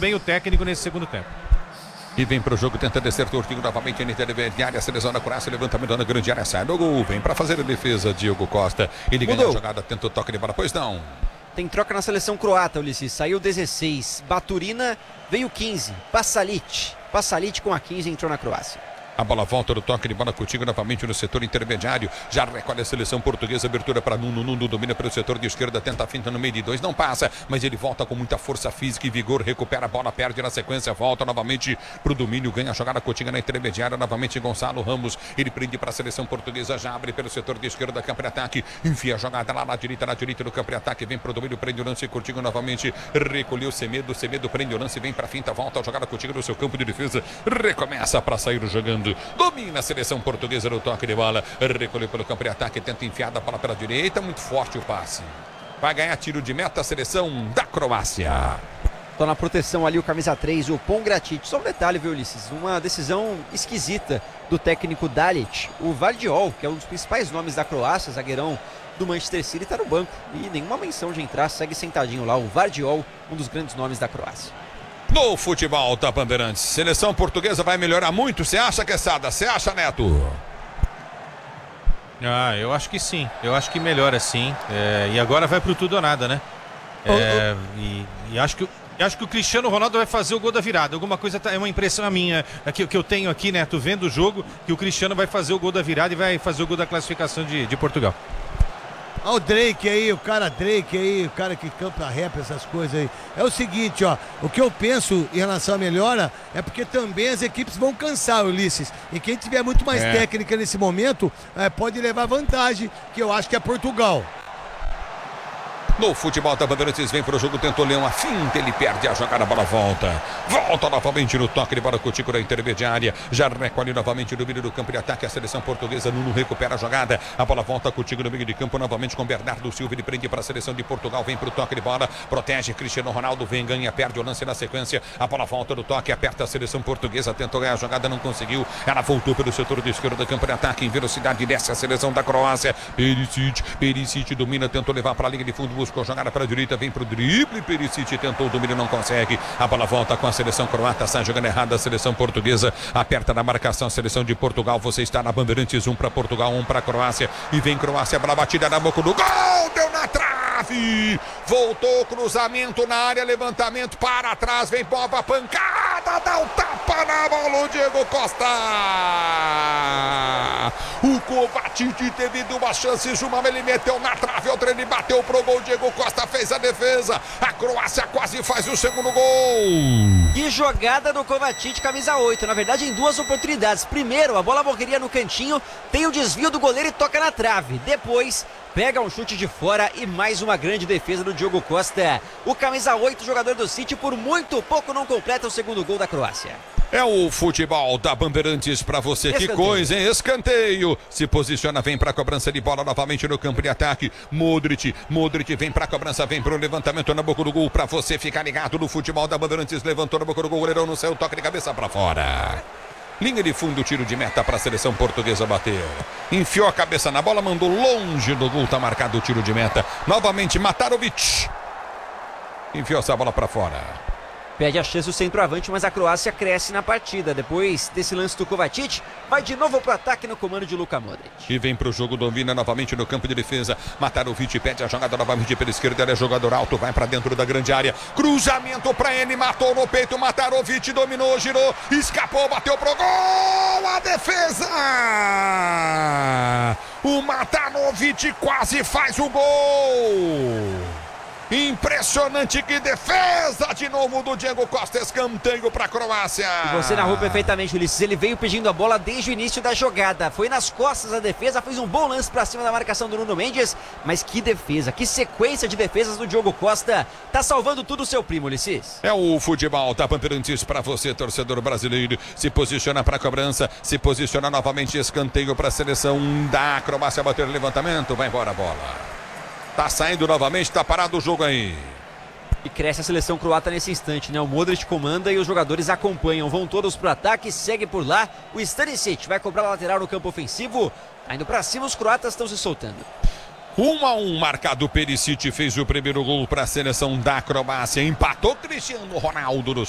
bem o técnico nesse segundo tempo. E vem pro jogo, tenta descer Tortinho novamente na intermediária, a seleção da Croácia, levantamento na grande área, sai do gol, vem pra fazer a defesa, Diego Costa. Ele ganha a jogada, tenta o toque de bola, pois não. Tem troca na seleção croata, Ulisses. Saiu 16. Baturina, veio 15. Pasalic com a 15 entrou na Croácia. A bola volta do toque de bola contigo novamente no setor intermediário. Já recolhe a seleção portuguesa. Abertura para Nuno. Nuno domina pelo setor de esquerda. Tenta a finta no meio de dois. Não passa, mas ele volta com muita força física e vigor. Recupera a bola, perde na sequência. Volta novamente para o domínio. Ganha a jogada contigo na intermediária. Novamente Gonçalo Ramos. Ele prende para a seleção portuguesa. Já abre pelo setor de esquerda. Campo de ataque. Enfia a jogada lá na direita do campo de ataque. Vem para o domínio. Prende o lance contigo novamente. Recolheu Semedo. Semedo prende o lance. Vem para a finta. Volta a jogada contigo no seu campo de defesa. Recomeça para sair jogando. Domina a seleção portuguesa no toque de bola. Recolheu pelo campo de ataque. Tenta enfiar a bola pela direita. Muito forte o passe. Vai ganhar tiro de meta a seleção da Croácia. Tá na proteção ali o camisa 3, o Pongracic. Só um detalhe, viu, Ulisses? Uma decisão esquisita do técnico Dalic. O Vardiol, que é um dos principais nomes da Croácia, zagueirão do Manchester City, tá no banco. E nenhuma menção de entrar, segue sentadinho lá. O Vardiol, um dos grandes nomes da Croácia. No futebol da Bandeirantes, seleção portuguesa vai melhorar muito. Você acha, Quesada? Você acha, Neto? Eu acho que sim. Eu acho que melhora sim. E agora vai pro tudo ou nada, né? E acho que o Cristiano Ronaldo vai fazer o gol da virada. Alguma coisa, é uma impressão minha que eu tenho aqui, Neto, vendo o jogo, que o Cristiano vai fazer o gol da virada e vai fazer o gol da classificação de Portugal. Olha o Drake aí, o cara que canta rap, essas coisas aí. É o seguinte, ó, o que eu penso em relação à melhora é porque também as equipes vão cansar, Ulisses. E quem tiver muito mais técnica nesse momento pode levar vantagem, que eu acho que é Portugal. No futebol da Bandeirantes, vem para o jogo, tentou Leão, a finta, ele perde a jogada, a bola volta novamente no toque de bola contigo na intermediária, já recolhe novamente no meio do campo de ataque a seleção portuguesa. Nuno recupera a jogada, a bola volta contigo no meio de campo novamente com Bernardo Silva, ele prende para a seleção de Portugal, vem para o toque de bola, protege Cristiano Ronaldo, vem, ganha, perde o lance na sequência, a bola volta do toque, aperta a seleção portuguesa, tentou ganhar a jogada, não conseguiu, ela voltou pelo setor de esquerda do campo de ataque, em velocidade desce a seleção da Croácia. Perisic domina, tentou levar para a linha de fundo, buscou a jogada para a direita, vem para o drible, Perisic tentou o domínio, não consegue, a bola volta com a seleção croata, sai jogando errado a seleção portuguesa, aperta na marcação a seleção de Portugal. Você está na Bandeirantes, 1 para Portugal, 1 para a Croácia, e vem Croácia para a batida na boca do gol, deu na trave, voltou, cruzamento na área, levantamento para trás, vem Boba, pancada, dá o tapa na bola, o Diego Costa. O Kovacic teve duas chances, uma ele meteu na trave, outra ele bateu pro gol, Diego Costa fez a defesa, a Croácia quase faz o segundo gol. Que jogada do Kovacic, camisa 8, na verdade em duas oportunidades. Primeiro, a bola morreria no cantinho, tem o desvio do goleiro e toca na trave. Depois, pega um chute de fora e mais uma grande defesa do Diogo Costa. O camisa 8, jogador do City, por muito pouco não completa o segundo gol da Croácia. É o futebol da Bandeirantes pra você. Escanteio. Que coisa, hein? Escanteio. Se posiciona, vem pra cobrança de bola novamente no campo de ataque. Modric vem pra cobrança, vem pro levantamento na boca do gol pra você ficar ligado no futebol da Bandeirantes. Levantou na boca do gol, goleirão no céu, toque de cabeça pra fora. Linha de fundo, tiro de meta para a seleção portuguesa bater. Enfiou a cabeça na bola, mandou longe do gol, tá marcado o tiro de meta. Novamente Matarovic. Enfiou essa bola para fora. Pede a chance o centroavante, mas a Croácia cresce na partida. Depois desse lance do Kovacic, vai de novo pro ataque no comando de Luka Modric. E vem pro jogo, domina novamente no campo de defesa. Matarovic pede a jogada novamente pela esquerda, ele é jogador alto, vai para dentro da grande área. Cruzamento para ele, matou no peito, Matarovic dominou, girou, escapou, bateu pro gol, a defesa! O Matarovic quase faz o gol! Impressionante, que defesa de novo do Diego Costa, escanteio para a Croácia. E você narrou perfeitamente, Ulisses, ele veio pedindo a bola desde o início da jogada, foi nas costas da defesa, fez um bom lance para cima da marcação do Nuno Mendes, mas que defesa, que sequência de defesas do Diogo Costa, tá salvando tudo o seu primo, Ulisses. É o futebol da Bandeirantes para você, torcedor brasileiro, se posiciona para a cobrança, se posiciona novamente, escanteio para a seleção da Croácia, bater o levantamento, vai embora a bola. Tá saindo novamente, tá parado o jogo aí. E cresce a seleção croata nesse instante, né? O Modric comanda e os jogadores acompanham. Vão todos pro ataque, segue por lá. O Stanisic vai cobrar a lateral no campo ofensivo. Tá indo pra cima, os croatas estão se soltando. 1-1, marcado. Perisic fez o primeiro gol para a seleção da Croácia. Empatou Cristiano Ronaldo.